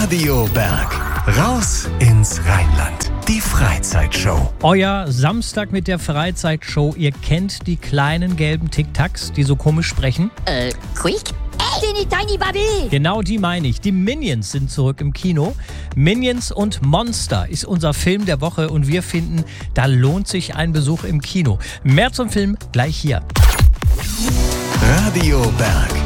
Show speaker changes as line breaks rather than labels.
Radio Berg. Raus ins Rheinland. Die Freizeitshow.
Euer Samstag mit der Freizeitshow. Ihr kennt die kleinen gelben Tic-Tacs, die so komisch sprechen?
Quick? Teeny Tiny Baby!
Genau die meine ich. Die Minions sind zurück im Kino. Minions und Monster ist unser Film der Woche und wir finden, da lohnt sich ein Besuch im Kino. Mehr zum Film gleich hier.
Radio Berg.